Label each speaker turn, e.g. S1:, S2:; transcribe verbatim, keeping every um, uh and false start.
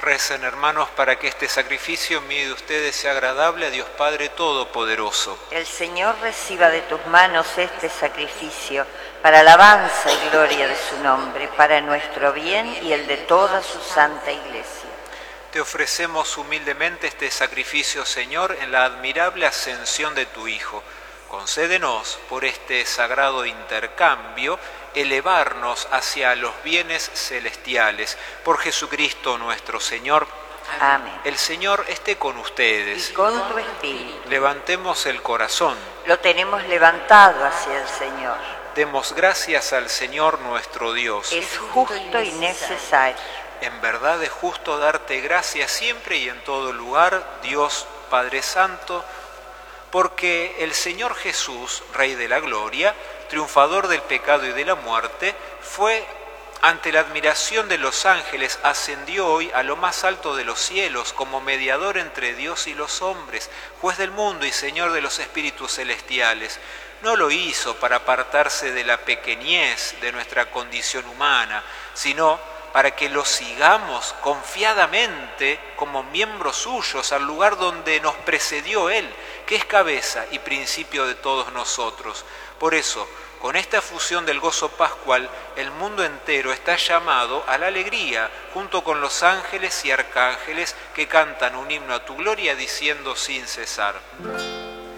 S1: Recen, hermanos, para que este sacrificio mío y de ustedes sea agradable a Dios Padre Todopoderoso.
S2: El Señor reciba de tus manos este sacrificio para alabanza y gloria de su nombre, para nuestro bien y el de toda su santa Iglesia.
S1: Te ofrecemos humildemente este sacrificio, Señor, en la admirable ascensión de tu Hijo. Concédenos, por este sagrado intercambio, elevarnos hacia los bienes celestiales. Por Jesucristo nuestro Señor.
S2: Amén.
S1: El Señor esté con ustedes.
S2: Y con tu espíritu.
S1: Levantemos el corazón.
S2: Lo tenemos levantado hacia el Señor.
S1: Demos gracias al Señor nuestro Dios.
S2: Es justo y necesario.
S1: En verdad es justo darte gracias siempre y en todo lugar, Dios Padre Santo, porque el Señor Jesús, Rey de la Gloria, triunfador del pecado y de la muerte, fue ante la admiración de los ángeles, ascendió hoy a lo más alto de los cielos como mediador entre Dios y los hombres, juez del mundo y Señor de los espíritus celestiales. No lo hizo para apartarse de la pequeñez de nuestra condición humana, sino para que lo sigamos confiadamente como miembros suyos al lugar donde nos precedió Él, que es cabeza y principio de todos nosotros. Por eso, con esta fusión del gozo pascual, el mundo entero está llamado a la alegría, junto con los ángeles y arcángeles que cantan un himno a tu gloria diciendo sin cesar: